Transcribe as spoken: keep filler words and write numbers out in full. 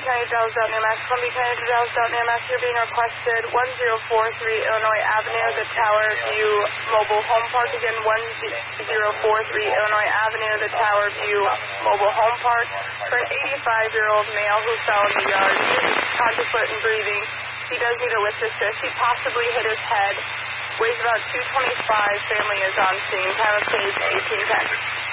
County to Dallas South near Mass, Columbia County to Dallas South near Mass. You're being requested one zero four three Illinois Avenue, the Tower View Mobile Home Park. Again, one zero four three Illinois Avenue, the Tower View Mobile Home Park. For an eighty-five-year-old male who fell in the yard. He is conscious and breathing. He does need a lift assist. He possibly hit his head. Weighs about two twenty-five. Family is on scene. Time of case eighteen ten.